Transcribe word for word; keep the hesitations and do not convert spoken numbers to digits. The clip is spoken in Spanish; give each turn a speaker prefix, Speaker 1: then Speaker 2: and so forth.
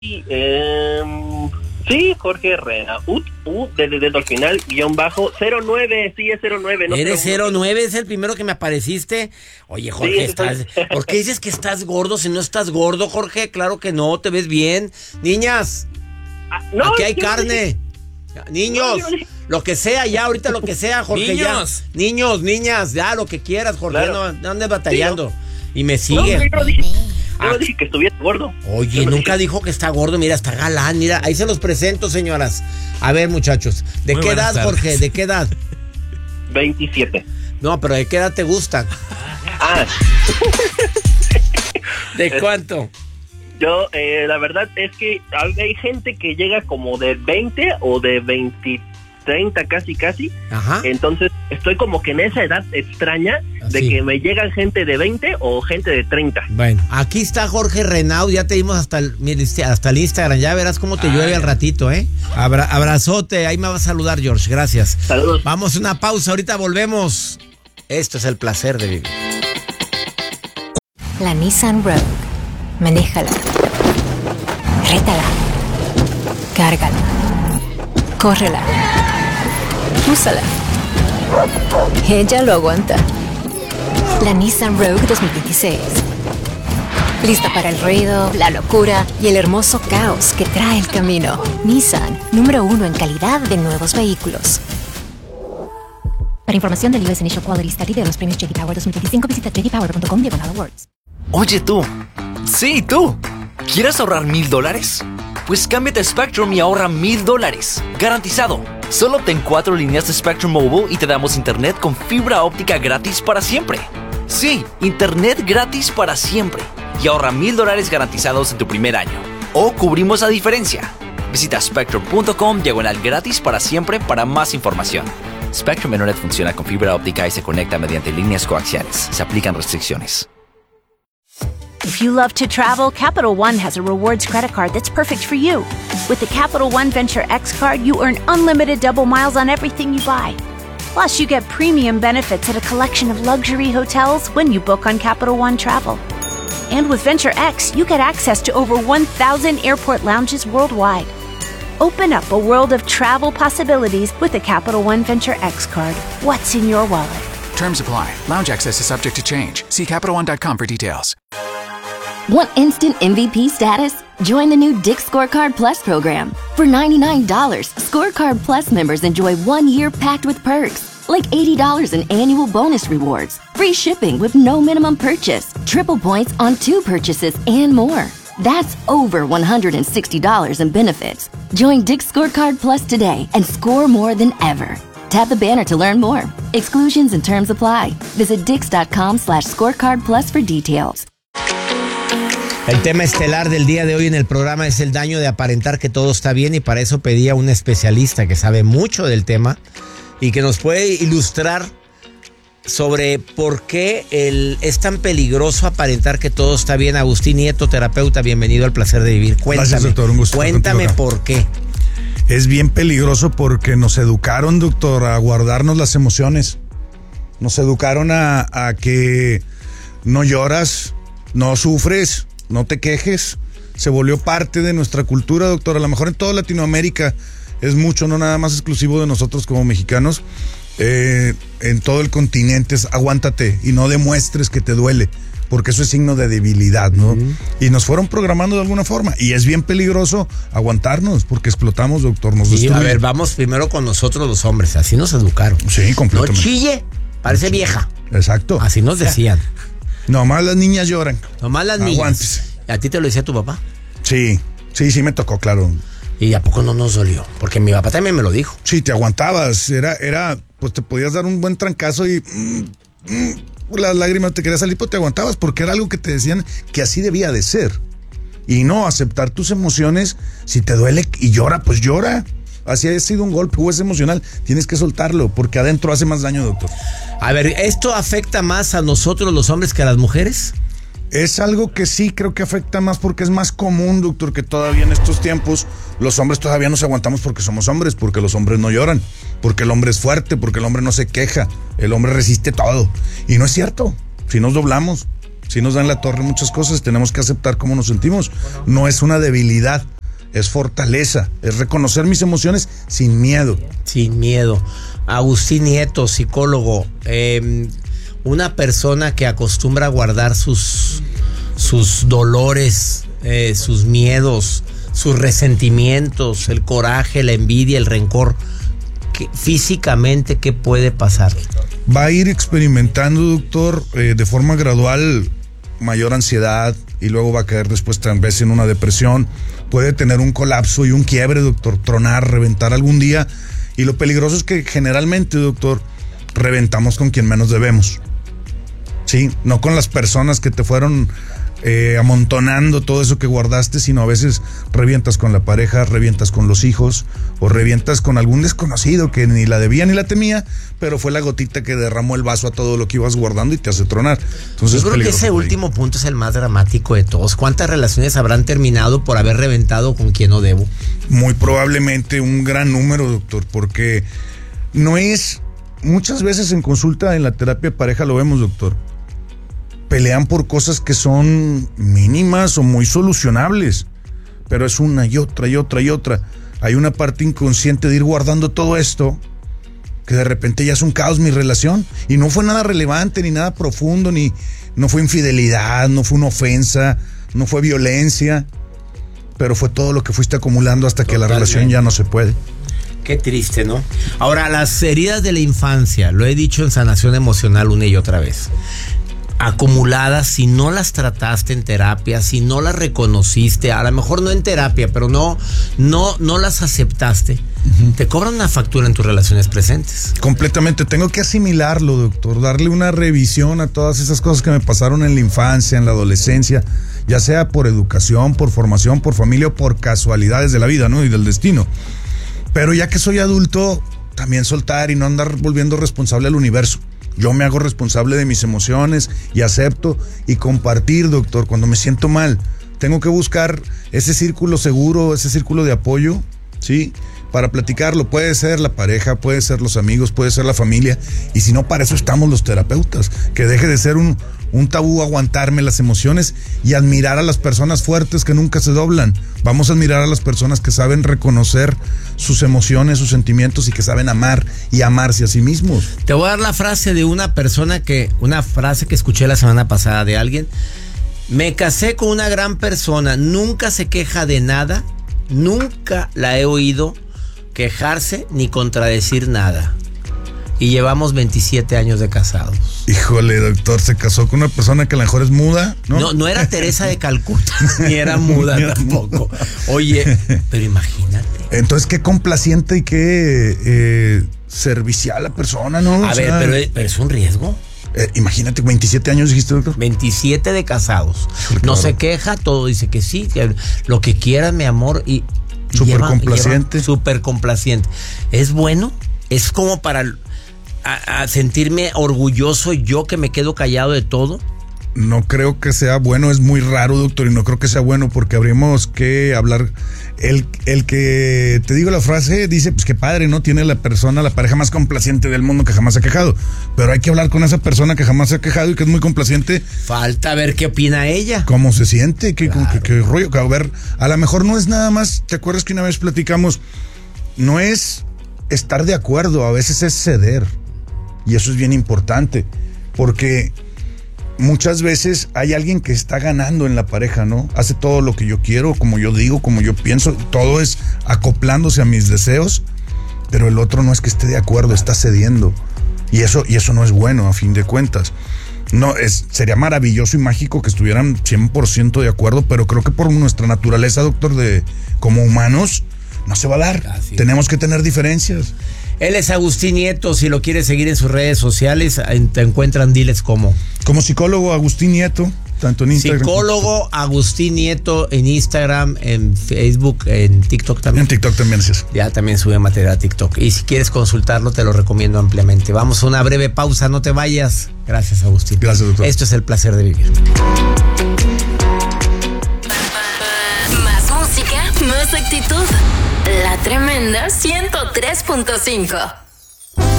Speaker 1: Sí, eh, sí, Jorge Renaud, U, desde de, de, al final, guión bajo, cero nueve, sí es cero nueve. No
Speaker 2: ¿Eres cero nueve? ¿Es el primero que me apareciste? Oye, Jorge, sí, estás, ¿por qué dices que estás gordo si no estás gordo, Jorge? Claro que no, te ves bien. Niñas, ah, no, aquí hay carne. No, Niños, no, no, lo que sea ya, ahorita lo que sea, Jorge. Niños. Ya. Niños, niñas, ya, lo que quieras, Jorge. Claro. No, no andes batallando. Sí, no. Y me sigue.
Speaker 1: No, Yo no dije que estuviera gordo.
Speaker 2: Oye, nunca dije. dijo que está gordo. Mira, está galán. Mira, ahí se los presento, señoras. A ver, muchachos. ¿De Muy qué edad, tardes. Jorge? ¿De qué edad?
Speaker 1: veintisiete.
Speaker 2: No, pero ¿de qué edad te gustan?
Speaker 1: Ah.
Speaker 2: ¿De cuánto?
Speaker 1: Yo, eh, la verdad es que hay gente que llega como de veinte o de veinte, treinta casi, casi. Ajá. Entonces, estoy como que en esa edad extraña de Así. que me llegan gente de veinte o gente de treinta.
Speaker 2: Bueno, aquí está Jorge Renaud, ya te dimos hasta el, hasta el Instagram, ya verás cómo te Ay, llueve al ratito, ¿eh? Abra, abrazote, ahí me va a saludar, George, gracias.
Speaker 1: Saludos.
Speaker 2: Vamos a una pausa, ahorita volvemos. Esto es el placer de vivir.
Speaker 3: La Nissan Rogue, manéjala, rétala, cárgala, córrela, úsala. Ella lo aguanta. La Nissan Rogue dos mil veintiséis. Lista para el ruido, la locura y el hermoso caos que trae el camino. Nissan, número uno en calidad de nuevos vehículos. Para información del U S Initial Quality Study de los premios J D Power dos mil veinticinco, visita j d power punto com diagonal awards.
Speaker 4: Oye tú, sí tú, ¿quieres ahorrar mil dólares? Pues cámbiate a Spectrum y ahorra mil dólares, garantizado. Solo obtén cuatro líneas de Spectrum Mobile y te damos internet con fibra óptica gratis para siempre. Sí, internet gratis para siempre. Y ahorra mil dólares garantizados en tu primer año. O cubrimos la diferencia. Visita spectrum punto com diagonal gratis para siempre para más información. Spectrum Internet funciona con fibra óptica y se conecta mediante líneas coaxiales. Se aplican restricciones.
Speaker 5: If you love to travel, Capital One has a rewards credit card that's perfect for you. With the Capital One Venture X card, you earn unlimited double miles on everything you buy. Plus, you get premium benefits at a collection of luxury hotels when you book on Capital One Travel. And with Venture X, you get access to over one thousand airport lounges worldwide. Open up a world of travel possibilities with the Capital One Venture X card. What's in your wallet?
Speaker 6: Terms apply. Lounge access is subject to change. See Capital One dot com for details.
Speaker 7: Want instant M V P status? Join the new Dick's Scorecard Plus program. For ninety-nine dollars, Scorecard Plus members enjoy one year packed with perks, like eighty dollars in annual bonus rewards, free shipping with no minimum purchase, triple points on two purchases, and more. That's over one hundred sixty dollars in benefits. Join Dick's Scorecard Plus today and score more than ever. Tap the banner to learn more. Exclusions and terms apply. Visit dix.com slash scorecard plus for details.
Speaker 2: El tema estelar del día de hoy en el programa es el daño de aparentar que todo está bien, y para eso pedí a un especialista que sabe mucho del tema y que nos puede ilustrar sobre por qué el, es tan peligroso aparentar que todo está bien. Agustín Nieto, terapeuta, bienvenido al placer de vivir. Cuéntame,
Speaker 8: Gracias, doctor, un gusto
Speaker 2: cuéntame por qué.
Speaker 8: Es bien peligroso porque nos educaron, doctor, a guardarnos las emociones. Nos educaron a, a que no lloras, no sufres, no te quejes. Se volvió parte de nuestra cultura, doctor. A lo mejor en toda Latinoamérica es mucho, no nada más exclusivo de nosotros como mexicanos. Eh, en todo el continente es aguántate y no demuestres que te duele, porque eso es signo de debilidad, ¿no? Uh-huh. Y nos fueron programando de alguna forma, y es bien peligroso aguantarnos, porque explotamos, doctor, nos
Speaker 2: sí, a ver, vamos primero con nosotros los hombres, así nos educaron.
Speaker 8: Sí, completamente.
Speaker 2: No chille, parece no vieja.
Speaker 8: Exacto.
Speaker 2: Así nos decían.
Speaker 8: Nomás las niñas lloran.
Speaker 2: Nomás las niñas.
Speaker 8: Aguántese.
Speaker 2: ¿A ti te lo decía tu papá?
Speaker 8: Sí, sí, sí me tocó, claro.
Speaker 2: ¿Y a poco no nos dolió? Porque mi papá también me lo dijo.
Speaker 8: Sí, te aguantabas, era, era, pues te podías dar un buen trancazo y mm, mm, las lágrimas te querían salir, pues te aguantabas, porque era algo que te decían que así debía de ser. Y no aceptar tus emociones, si te duele y llora, pues llora. Así ha sido un golpe o es emocional, tienes que soltarlo, porque adentro hace más daño, doctor.
Speaker 2: A ver, ¿esto afecta más a nosotros los hombres que a las mujeres?
Speaker 8: Es algo que sí creo que afecta más porque es más común, doctor, que todavía en estos tiempos los hombres todavía nos aguantamos porque somos hombres, porque los hombres no lloran, porque el hombre es fuerte, porque el hombre no se queja, el hombre resiste todo. Y no es cierto, si nos doblamos, sí nos dan la torre muchas cosas, tenemos que aceptar cómo nos sentimos. No es una debilidad, es fortaleza, es reconocer mis emociones sin miedo.
Speaker 2: Sin miedo. Agustín Nieto, psicólogo, eh, una persona que acostumbra a guardar sus, sus dolores, eh, sus miedos, sus resentimientos, el coraje, la envidia, el rencor, ¿qué, físicamente qué puede pasar?
Speaker 8: Va a ir experimentando, doctor, eh, de forma gradual mayor ansiedad y luego va a caer después tal vez en una depresión. Puede tener un colapso y un quiebre, doctor, tronar, reventar algún día. Y lo peligroso es que generalmente, doctor, reventamos con quien menos debemos. Sí, no con las personas que te fueron eh, amontonando todo eso que guardaste, sino a veces revientas con la pareja, revientas con los hijos o revientas con algún desconocido que ni la debía ni la temía, pero fue la gotita que derramó el vaso a todo lo que ibas guardando y te hace tronar. Entonces,
Speaker 2: yo creo que ese último punto es el más dramático de todos. ¿Cuántas relaciones habrán terminado por haber reventado con quien no debo?
Speaker 8: Muy probablemente un gran número, doctor, porque no es... Muchas veces en consulta en la terapia de pareja lo vemos, doctor. Pelean por cosas que son mínimas o muy solucionables, pero es una y otra y otra y otra. Hay una parte inconsciente de ir guardando todo esto que de repente ya es un caos mi relación y no fue nada relevante ni nada profundo, ni no fue infidelidad, no fue una ofensa, no fue violencia, pero fue todo lo que fuiste acumulando hasta que Totalmente. La relación ya no se puede.
Speaker 2: Qué triste, ¿no? Ahora, las heridas de la infancia, lo he dicho en sanación emocional una y otra vez, acumuladas, si no las trataste en terapia, si no las reconociste, a lo mejor no en terapia, pero no, no, no las aceptaste, uh-huh. te cobran una factura en tus relaciones presentes.
Speaker 8: Completamente, tengo que asimilarlo, doctor, darle una revisión a todas esas cosas que me pasaron en la infancia, en la adolescencia, ya sea por educación, por formación, por familia o por casualidades de la vida, ¿no? Y del destino. Pero ya que soy adulto, también soltar y no andar volviendo responsable al universo. Yo me hago responsable de mis emociones y acepto y compartir, doctor, cuando me siento mal. Tengo que buscar ese círculo seguro, ese círculo de apoyo, ¿sí? Para platicarlo. Puede ser la pareja, puede ser los amigos, puede ser la familia. Y si no, para eso estamos los terapeutas. Que deje de ser un, un tabú aguantarme las emociones y admirar a las personas fuertes que nunca se doblan. Vamos a admirar a las personas que saben reconocer sus emociones, sus sentimientos y que saben amar y amarse a sí mismos.
Speaker 2: Te voy a dar la frase de una persona que, una frase que escuché la semana pasada de alguien. Me casé con una gran persona, nunca se queja de nada, nunca la he oído quejarse ni contradecir nada. Y llevamos veintisiete años de casados.
Speaker 8: Híjole, doctor, se casó con una persona que a lo mejor es muda, ¿no?
Speaker 2: No, no era Teresa de Calcuta, ni era muda ni tampoco. Muda. Oye, pero imagínate.
Speaker 8: Entonces, qué complaciente y qué eh, servicial la persona, ¿no?
Speaker 2: A o ver, sea, pero, pero es un riesgo.
Speaker 8: Eh, imagínate, veintisiete años dijiste, doctor.
Speaker 2: veintisiete de casados. Híjole, no se queja, todo dice que sí, que lo que quieras, mi amor. Y
Speaker 8: súper complaciente.
Speaker 2: Súper complaciente. ¿Es bueno? Es como para... A, a sentirme orgulloso yo que me quedo callado de todo.
Speaker 8: No creo que sea bueno, es muy raro, doctor, y no creo que sea bueno porque habríamos que hablar. El, el que te digo la frase dice, pues qué padre, ¿no? Tiene la persona, la pareja más complaciente del mundo que jamás se ha quejado. Pero hay que hablar con esa persona que jamás se ha quejado y que es muy complaciente.
Speaker 2: Falta ver qué opina ella.
Speaker 8: ¿Cómo se siente? ¿Qué, claro. qué, qué rollo? A ver, a lo mejor no es nada más, ¿te acuerdas que una vez platicamos? No es estar de acuerdo, a veces es ceder. Y eso es bien importante, porque muchas veces hay alguien que está ganando en la pareja, ¿no? Hace todo lo que yo quiero, como yo digo, como yo pienso, todo es acoplándose a mis deseos, pero el otro no es que esté de acuerdo, está cediendo. Y eso, y eso no es bueno, a fin de cuentas. No, es, sería maravilloso y mágico que estuvieran cien por ciento de acuerdo, pero creo que por nuestra naturaleza, doctor, de como humanos, no se va a dar. Así Tenemos que tener diferencias.
Speaker 2: Él es Agustín Nieto, si lo quieres seguir en sus redes sociales, te encuentran, diles cómo.
Speaker 8: Como psicólogo Agustín Nieto, tanto en Instagram.
Speaker 2: Psicólogo Agustín Nieto en Instagram, en Facebook, en TikTok también.
Speaker 8: En TikTok también, sí.
Speaker 2: Ya también sube material a TikTok. Y si quieres consultarlo, te lo recomiendo ampliamente. Vamos a una breve pausa, no te vayas. Gracias, Agustín.
Speaker 8: Gracias, doctor.
Speaker 2: Esto es El Placer de Vivir.
Speaker 9: Más música, más actitud. La Tremenda ciento tres punto cinco.